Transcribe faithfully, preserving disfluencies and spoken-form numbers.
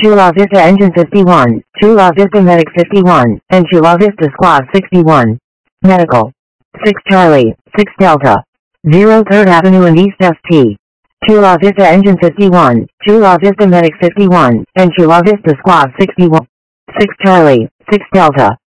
Chula Vista Engine fifty-one, Chula Vista Medic fifty-one, and Chula Vista Squad sixty-one. Medical. six Charlie, six Delta. zero third Avenue and East S T. Chula Vista Engine fifty-one, Chula Vista Medic fifty-one, and Chula Vista Squad sixty-one. six Charlie, six Delta.